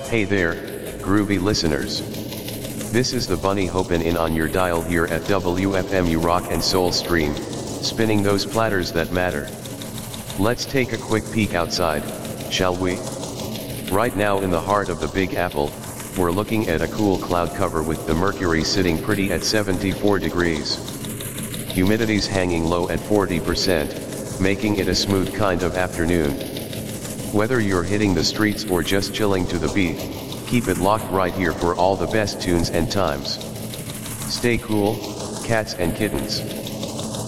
Hey there, groovy listeners. This is the Bunny Hopin' in on your dial here at WFMU Rock and Soul Stream, spinning those platters that matter. Let's take a quick peek outside, shall we? Right now in the heart of the Big Apple, we're looking at a cool cloud cover with the mercury sitting pretty at 74 degrees. Humidity's hanging low at 40%, making it a smooth kind of afternoon. Whether you're hitting the streets or just chilling to the beat, keep it locked right here for all the best tunes and times. Stay cool, cats and kittens.